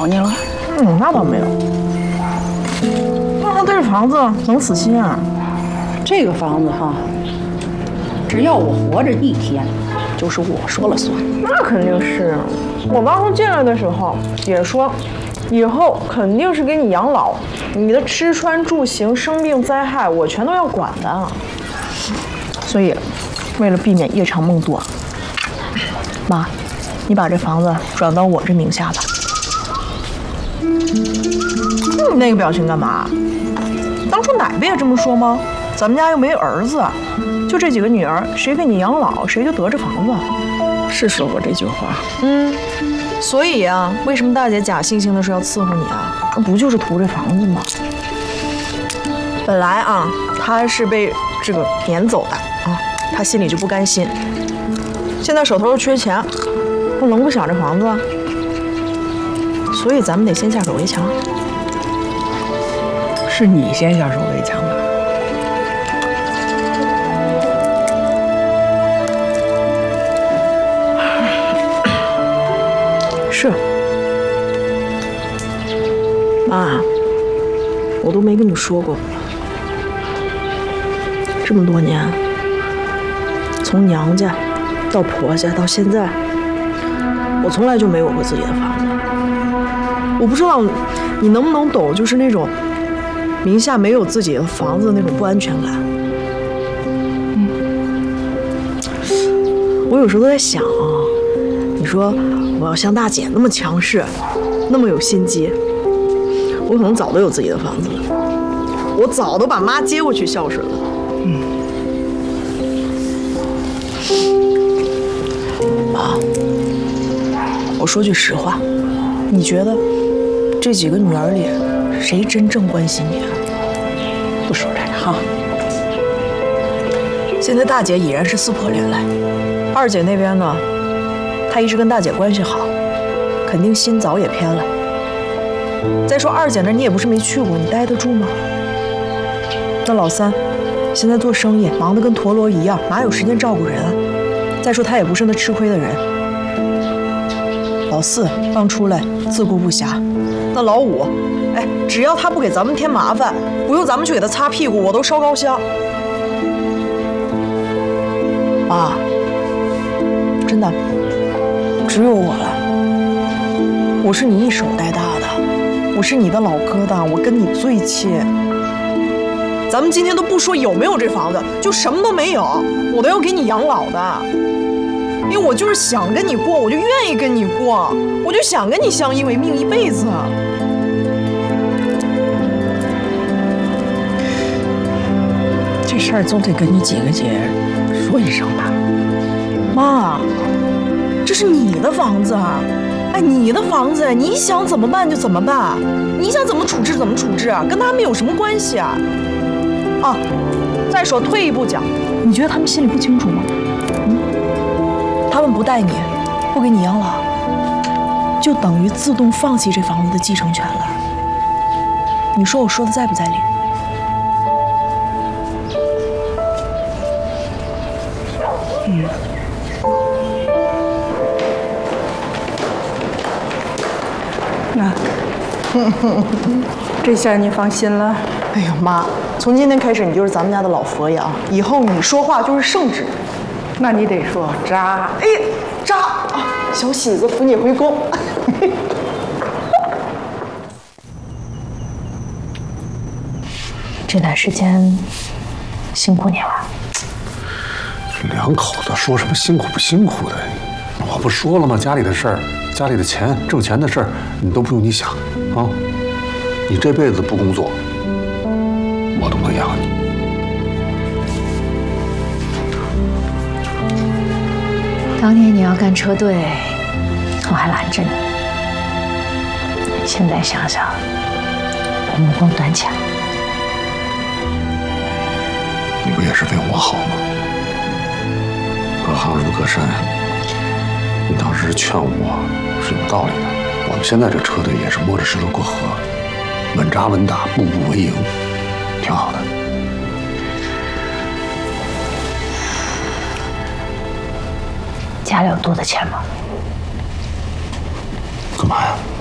找你了？ 那倒没有。那他对这房子能死心啊？ 这个房子哈，只要我活着一天，就是我说了算。 那肯定是啊。我当初进来的时候也说，以后肯定是给你养老，你的吃穿住行、生病灾害，我全都要管的。所以，为了避免夜长梦多，妈，你把这房子转到我这名下吧。你那个表情干嘛？当初奶不也这么说吗？咱们家又没儿子，就这几个女儿，谁给你养老，谁就得这房子。 是说过这句话。 所以啊，为什么大姐假惺惺的说要伺候你啊？不就是图这房子吗？本来啊，她是被这个撵走的啊，她心里就不甘心。现在手头又缺钱，她能不想这房子？所以咱们得先下手为强。 是你先下手为强吧？ 是。妈，我都没跟你说过，这么多年，从娘家到婆家到现在，我从来就没有过自己的房子。我不知道你能不能懂，就是那种名下没有自己的房子的那种不安全感。我有时候都在想啊，你说我要像大姐那么强势，那么有心机，我可能早都有自己的房子了，我早都把妈接过去孝顺了。妈，我说句实话，你觉得这几个女儿里，谁真正关心你啊？ 不说这个哈。 现在大姐已然是撕破脸来，二姐那边呢，她一直跟大姐关系好，肯定心早也偏了。再说二姐那，你也不是没去过，你待得住吗？那老三，现在做生意忙得跟陀螺一样，哪有时间照顾人啊？再说他也不是那吃亏的人。老四刚出来自顾不暇，那老五，哎，只要他不给咱们添麻烦，不用咱们去给他擦屁股，我都烧高香。妈，真的，只有我了。我是你一手带大的，我是你的老疙瘩，我跟你最亲。咱们今天都不说有没有这房子，就什么都没有，我都要给你养老的。因为我就是想跟你过，我就愿意跟你过，我就想跟你相依为命一辈子。 这事儿总得跟你几个姐说一声吧。 妈，这是你的房子，哎，你的房子，你想怎么办就怎么办，你想怎么处置怎么处置，跟他们有什么关系啊？啊，再说退一步讲，你觉得他们心里不清楚吗？他们不带你，不给你养老，就等于自动放弃这房子的继承权了。你说我说的在不在理？ 那，这下你放心了。 哎呀妈，从今天开始你就是咱们家的老佛爷啊！以后你说话就是圣旨。 那你得说渣。 哎，渣啊！小喜子扶你回宫。这段时间辛苦你了。 这两口子说什么辛苦不辛苦的？我不说了吗？家里的事儿，家里的钱，挣钱的事儿，你都不用你想啊！你这辈子不工作，我都能养你。 当年你要干车队，我还拦着你。现在想想，我目光短浅。 你不也是为我好吗？隔行如隔山。你当时劝我是有道理的。我们现在这车队也是摸着石头过河，稳扎稳打，步步为营，挺好的。 家里有多的钱吗？ 干嘛呀？